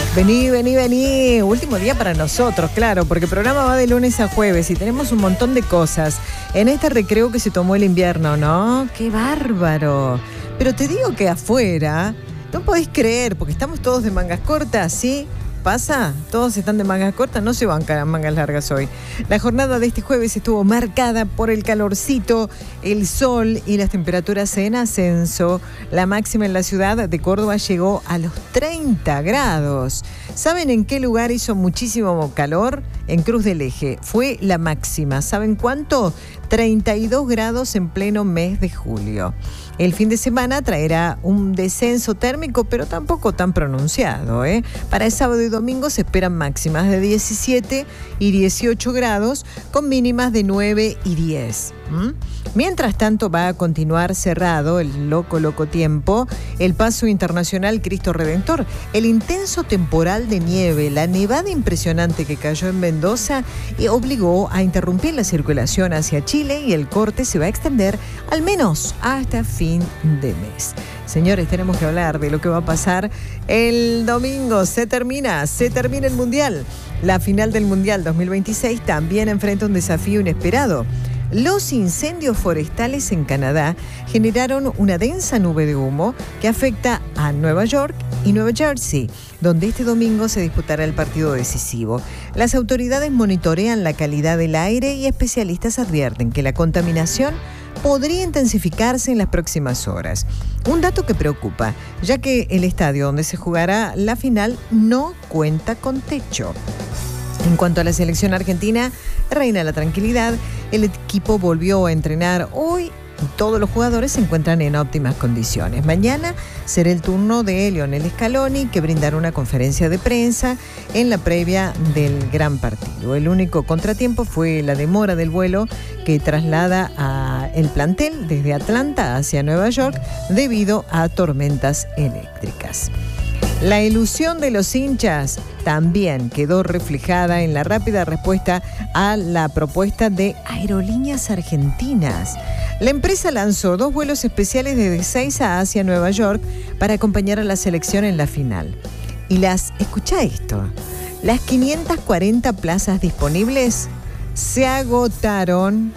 Vení, vení, vení. Último día para nosotros, claro, porque el programa va de lunes a jueves y tenemos un montón de cosas. En este recreo que se tomó el invierno, ¿no? ¡Qué bárbaro! Pero te digo que afuera, no podés creer, porque estamos todos de mangas cortas, ¿sí? ¿Pasa? Todos están de mangas cortas, no se bancan mangas largas hoy. La jornada de este jueves estuvo marcada por el calorcito, el sol y las temperaturas en ascenso. La máxima en la ciudad de Córdoba llegó a los 30 grados. ¿Saben en qué lugar hizo muchísimo calor? En Cruz del Eje. Fue la máxima. ¿Saben cuánto? 32 grados en pleno mes de julio. El fin de semana traerá un descenso térmico, pero tampoco tan pronunciado, ¿eh? Para el sábado y domingo se esperan máximas de 17 y 18 grados, con mínimas de 9 y 10. Mientras tanto, va a continuar cerrado el loco tiempo, el paso internacional Cristo Redentor. El intenso temporal de nieve, la nevada impresionante que cayó en Mendoza, obligó a interrumpir la circulación hacia Chile y el corte se va a extender al menos hasta fin de mes. Señores, tenemos que hablar de lo que va a pasar el domingo. Se termina el Mundial. La final del Mundial 2026 también enfrenta un desafío inesperado. Los incendios forestales en Canadá generaron una densa nube de humo que afecta a Nueva York y Nueva Jersey, donde este domingo se disputará el partido decisivo. Las autoridades monitorean la calidad del aire y especialistas advierten que la contaminación podría intensificarse en las próximas horas. Un dato que preocupa, ya que el estadio donde se jugará la final no cuenta con techo. En cuanto a la selección argentina, reina la tranquilidad. El equipo volvió a entrenar hoy y todos los jugadores se encuentran en óptimas condiciones. Mañana será el turno de Lionel Scaloni, que brindará una conferencia de prensa en la previa del gran partido. El único contratiempo fue la demora del vuelo que traslada el plantel desde Atlanta hacia Nueva York debido a tormentas eléctricas. La ilusión de los hinchas también quedó reflejada en la rápida respuesta a la propuesta de Aerolíneas Argentinas. La empresa lanzó 2 vuelos especiales desde Ezeiza hacia Nueva York para acompañar a la selección en la final. Y escucha esto, las 540 plazas disponibles se agotaron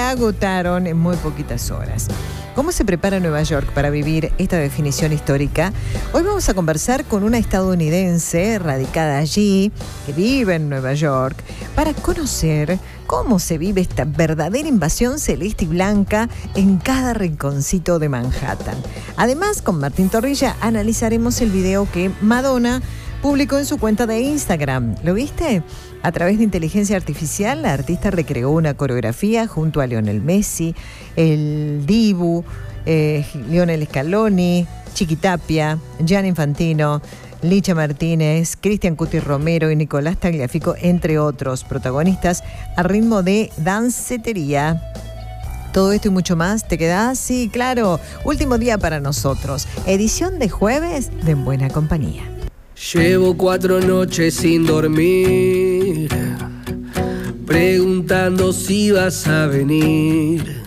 en muy poquitas horas. ¿Cómo se prepara Nueva York para vivir esta definición histórica? Hoy vamos a conversar con una estadounidense radicada allí, que vive en Nueva York, para conocer cómo se vive esta verdadera invasión celeste y blanca en cada rinconcito de Manhattan. Además, con Martín Torrilla analizaremos el video que Madonna publicó en su cuenta de Instagram. ¿Lo viste? A través de inteligencia artificial, la artista recreó una coreografía junto a Lionel Messi, el Dibu, Lionel Scaloni, Chiqui Tapia, Gianni Infantino, Licha Martínez, Cristian Cuti Romero y Nicolás Tagliafico, entre otros protagonistas, a ritmo de dancetería. Todo esto y mucho más, ¿te quedás? Sí, claro. Último día para nosotros. Edición de jueves de En Buena Compañía. Llevo 4 noches sin dormir, preguntando si vas a venir.